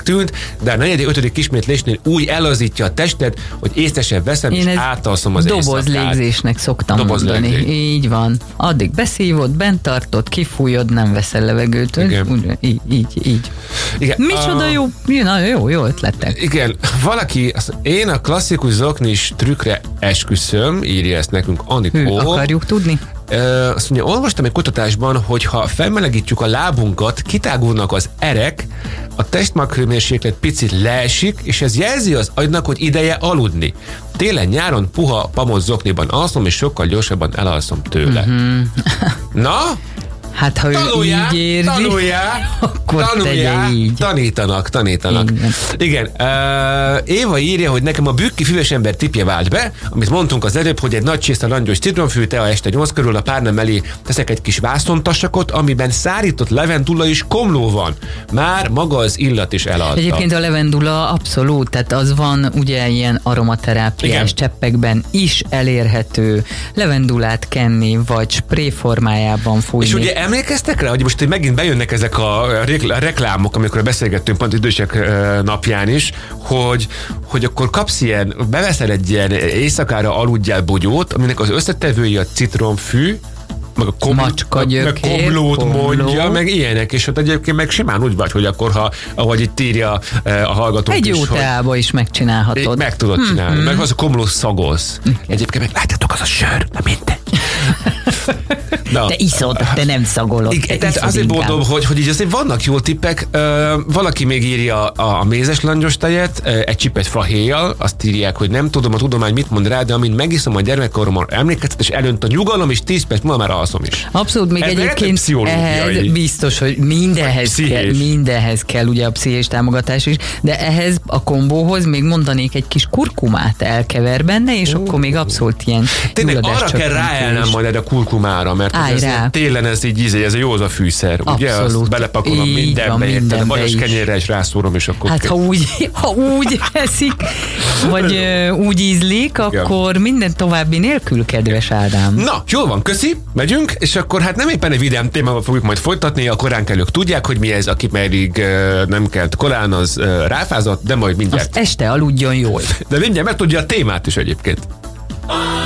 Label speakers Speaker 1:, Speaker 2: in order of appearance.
Speaker 1: egyszerűnek tűnt, de a 4.-5. ismétlésnél úgy ellazítja a testet, hogy észre sem veszem, és átalszom az éjszakát.
Speaker 2: Dobozlégzésnek szoktam mondani. Így van. Addig beszívod, bent tartod, kifújod, nem veszel levegőt. Így.
Speaker 1: Igen.
Speaker 2: Micsoda jó ötletek.
Speaker 1: Igen, valaki, én a klasszikus zoknis trükkre esküszöm, írja ezt nekünk Anikó.
Speaker 2: Akarjuk tudni?
Speaker 1: Azt mondja, olvastam egy kutatásban, hogy ha felmelegítjük a lábunkat, kitágulnak az erek, a testmaghőmérséklet picit leesik, és ez jelzi az agynak, hogy ideje aludni. Télen-nyáron puha pamut zokniban alszom, és sokkal gyorsabban elalszom tőle. Na?
Speaker 2: Hát ha
Speaker 1: tanulják,
Speaker 2: ő így érzi, akkor tegye így.
Speaker 1: Tanítanak. Igen. Éva írja, hogy nekem a bükki füves ember tipje vált be, amit mondtunk az előbb, hogy egy nagy csésze langyos citromfű tea este 8 körül a párnám elé teszek egy kis vászontasakot, amiben szárított levendula és komló van. Már maga az illat is eladta.
Speaker 2: Egyébként a levendula abszolút, tehát az van ugye ilyen aromaterápiás cseppekben is elérhető. Levendulát kenni, vagy spré formájában fújni.
Speaker 1: És ugye emlékeztek rá, hogy most megint bejönnek ezek a reklámok, amikor beszélgettünk pont idősek napján is, hogy akkor kapsz ilyen, beveszel egy ilyen éjszakára aludjál bogyót, aminek az összetevői a citromfű, meg a komlót mondja, meg ilyenek, és ott egyébként meg simán úgy vagy, hogy akkor, ahogy itt írja a hallgató
Speaker 2: egy
Speaker 1: is,
Speaker 2: jó teába is megcsinálhatod.
Speaker 1: Meg tudod csinálni, meg az a komló szagolsz. Egyébként meg látjátok, az a sör, na mindegy.
Speaker 2: Te iszod, te nem szagolod.
Speaker 1: Igen, tehát azért mondom, hogy így azért vannak jó tippek. Valaki még írja a mézes langyos tejet, egy csipet fahéjjal, azt írják, hogy nem tudom a tudomány mit mond rá, de amint megiszom a gyermekkoromon emlékeztetés, elönt a nyugalom, és 10 perc múlva már alszom is.
Speaker 2: Abszolút, még egyébként ehhez biztos, hogy mindenhez kell ugye a pszichés támogatás is, de ehhez a kombóhoz még mondanék egy kis kurkumát elkever benne, és akkor még abszolút ilyen
Speaker 1: tényleg arra kell ráelnem majd erre a kurkumára, mert télen ez így ez a jó az a fűszer, ugye? Azt belepakolom mindenbe, tehát a vagyos kenyérre is rászórom, és akkor...
Speaker 2: Hát ha úgy eszik, vagy úgy ízlik, akkor minden további nélkül, kedves Ádám.
Speaker 1: Na, jól van, köszi, megyünk, és akkor hát nem éppen egy vidám témával fogjuk majd folytatni, a koránkelők tudják, hogy mi ez, aki pedig nem kelt korán, az ráfázott, de majd mindjárt.
Speaker 2: Azt este aludjon jól.
Speaker 1: De mindjárt megtudja a témát is egyébként.